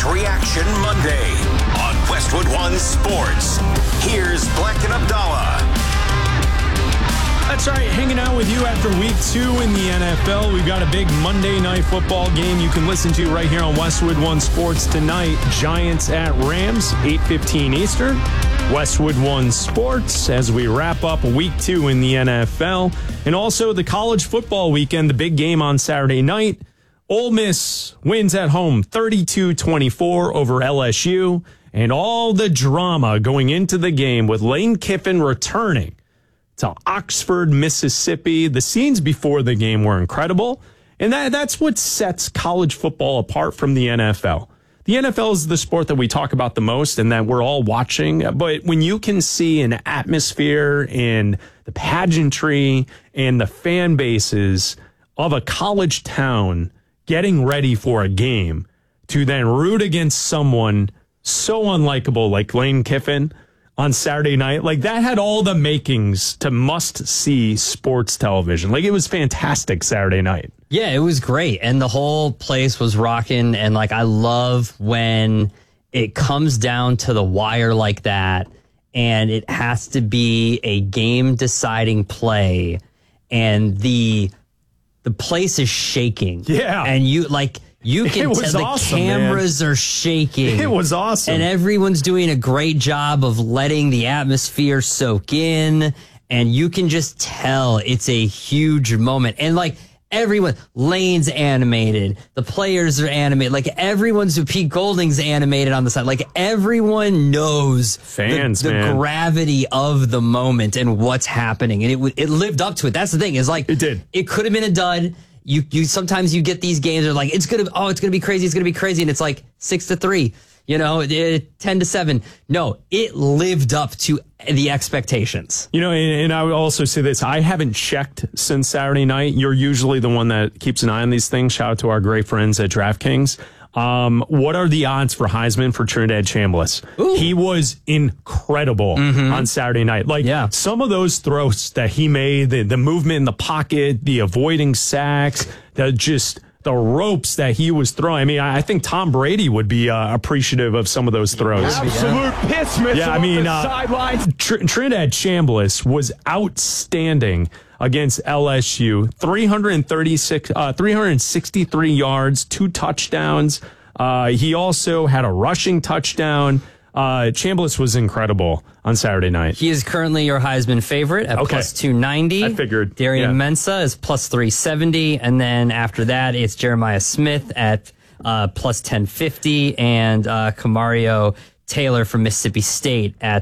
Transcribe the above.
It's Reaction Monday on Westwood One Sports. Here's Black and Abdallah. That's right, hanging out with you after week 2 in the NFL. We've got a big Monday night football game you can listen to right here on Westwood One Sports tonight. Giants at Rams, 8:15 Eastern. Westwood One Sports as we wrap up week 2 in the NFL. And also the college football weekend, the big game on Saturday night. Ole Miss wins at home 32-24 over LSU. And all the drama going into the game with Lane Kiffin returning to Oxford, Mississippi. The scenes before the game were incredible. And that's what sets college football apart from the NFL. The NFL is the sport that we talk about the most and that we're all watching. But when you can see an atmosphere and the pageantry and the fan bases of a college town getting ready for a game to then root against someone so unlikable like Lane Kiffin on Saturday night, like that had all the makings to must-see sports television. Like it was fantastic Saturday night. Yeah, it was great. And the whole place was rocking. And like, I love when it comes down to the wire like that and it has to be a game-deciding play and the place is shaking. Yeah. And you can tell the awesome, cameras are shaking. It was awesome. And everyone's doing a great job of letting the atmosphere soak in. And you can just tell it's a huge moment. And like everyone, Lane's animated. The players are animated. Like everyone's, Pete Golding's animated on the side. Like everyone knows the gravity of the moment and what's happening. And it lived up to it. That's the thing is like, it did. It could have been a dud. You sometimes you get these games that are like, it's gonna be crazy. It's gonna be crazy. And it's like 6-3, 10-7. No, it lived up to the expectations. And I would also say this. I haven't checked since Saturday night. You're usually the one that keeps an eye on these things. Shout out to our great friends at DraftKings. What are the odds for Heisman for Trinidad Chambliss? Ooh. He was incredible on Saturday night. Some of those throws that he made, the movement in the pocket, the avoiding sacks, the ropes that he was throwing. I mean, I think Tom Brady would be appreciate of some of those throws. Absolute piss missile. Yeah, I mean, sidelines. Trinidad Chambliss was outstanding against LSU. 363 yards, 2 touchdowns. He also had a rushing touchdown. Chambliss was incredible on Saturday night. He is currently your Heisman favorite at plus 290. I figured. Darian Mensah is plus 370. And then after that, it's Jeremiah Smith at plus 1050 and Kamario Taylor from Mississippi State at